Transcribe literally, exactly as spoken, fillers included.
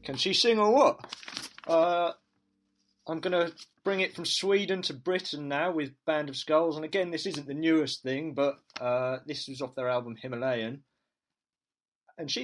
Can she sing or what? Uh, I'm going to bring it from Sweden to Britain now with Band of Skulls. And again, this isn't the newest thing, but uh, this was off their album Himalayan. And she